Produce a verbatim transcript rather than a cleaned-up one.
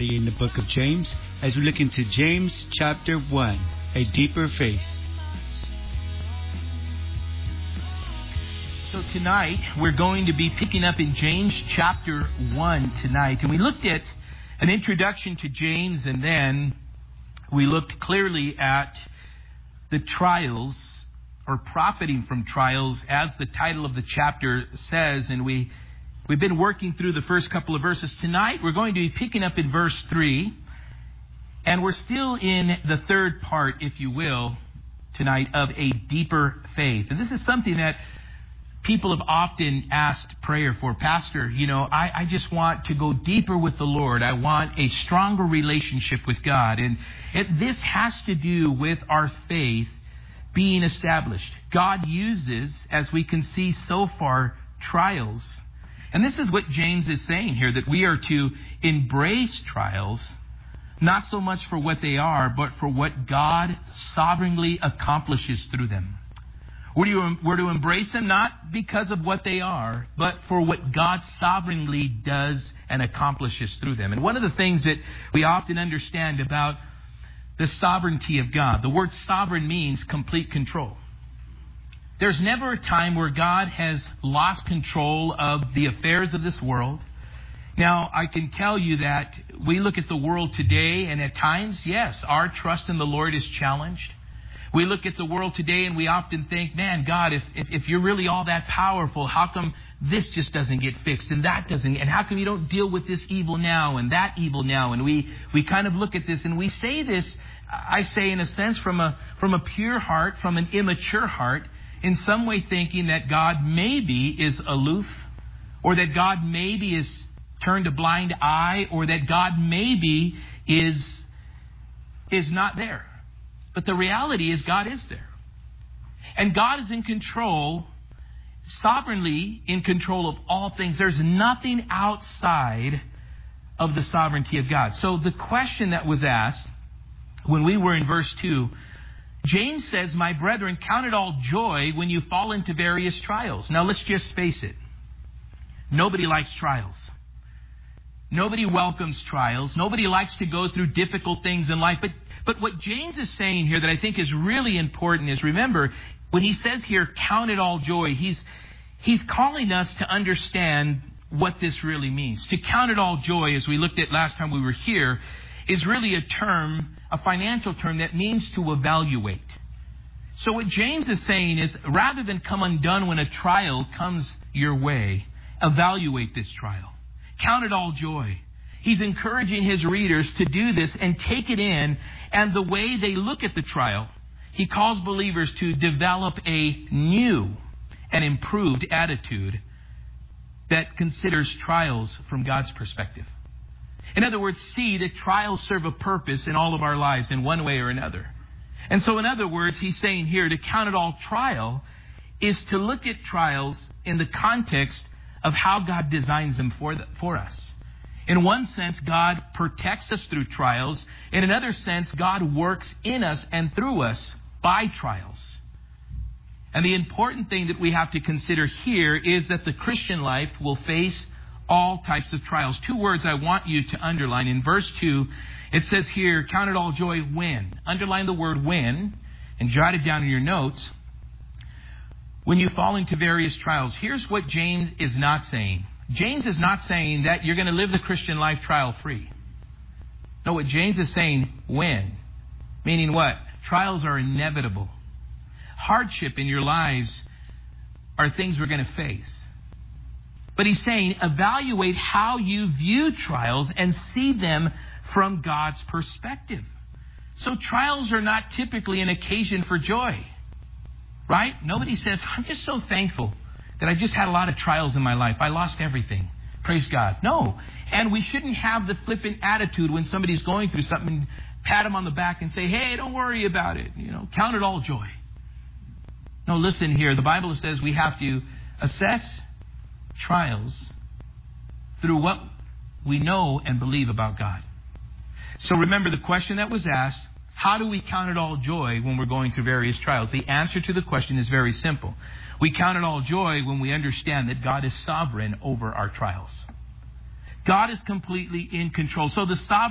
study in the book of James as we look into James chapter one, a deeper faith. So tonight we're going to be picking up in James chapter one tonight. And we looked at an introduction to James, and then we looked clearly at the trials, or profiting from trials, as the title of the chapter says. And we, we've been working through the first couple of verses. Tonight we're going to be picking up in verse three. And we're still in the third part, if you will, tonight of a deeper faith. And this is something that people have often asked prayer for. Pastor, you know, I, I just want to go deeper with the Lord. I want a stronger relationship with God. And it, this has to do with our faith being established. God uses, as we can see so far, trials. And this is what James is saying here, that we are to embrace trials, not so much for what they are, but for what God sovereignly accomplishes through them. We're to, we're to embrace them not because of what they are, but for what God sovereignly does and accomplishes through them. And one of the things that we often understand about the sovereignty of God, the word sovereign means complete control. There's never a time where God has lost control of the affairs of this world. Now, I can tell you that we look at the world today, and at times, yes, our trust in the Lord is challenged. We look at the world today and we often think, man, God, if, if, if you're really all that powerful, how come this just doesn't get fixed and that doesn't? And how come you don't deal with this evil now and that evil now? And we, we kind of look at this and we say this, I say in a sense, from a, from a pure heart, from an immature heart, in some way thinking that God maybe is aloof, or that God maybe is turned a blind eye, or that God maybe is, is not there. But the reality is God is there. And God is in control, sovereignly in control of all things. There's nothing outside of the sovereignty of God. So the question that was asked when we were in verse two, James says, "My brethren, count it all joy when you fall into various trials." Now let's just face it. Nobody likes trials. Nobody welcomes trials. Nobody likes to go through difficult things in life. But But what James is saying here that I think is really important is, remember, when he says here, count it all joy, he's, he's calling us to understand what this really means. To count it all joy, as we looked at last time we were here, is really a term, a financial term that means to evaluate. So what James is saying is, rather than come undone when a trial comes your way, evaluate this trial. Count it all joy. He's encouraging his readers to do this and take it in, and the way they look at the trial, he calls believers to develop a new and improved attitude that considers trials from God's perspective. In other words, see that trials serve a purpose in all of our lives in one way or another. And so in other words, he's saying here to count it all trial is to look at trials in the context of how God designs them for, the, for us. In one sense, God protects us through trials. In another sense, God works in us and through us by trials. And the important thing that we have to consider here is that the Christian life will face all types of trials. Two words I want you to underline. In verse two, it says here, count it all joy when. Underline the word when and jot it down in your notes. When you fall into various trials. Here's what James is not saying. James is not saying that you're going to live the Christian life trial-free. No, what James is saying, when. Meaning what? Trials are inevitable. Hardship in your lives are things we're going to face. But he's saying, evaluate how you view trials and see them from God's perspective. So trials are not typically an occasion for joy. Right? Nobody says, I'm just so thankful that I just had a lot of trials in my life. I lost everything. Praise God. No. And we shouldn't have the flippant attitude when somebody's going through something, pat them on the back and say, hey, don't worry about it. You know, count it all joy. No, listen here. The Bible says we have to assess trials through what we know and believe about God. So remember the question that was asked, how do we count it all joy when we're going through various trials? The answer to the question is very simple. We count it all joy when we understand that God is sovereign over our trials. God is completely in control. So the sovereign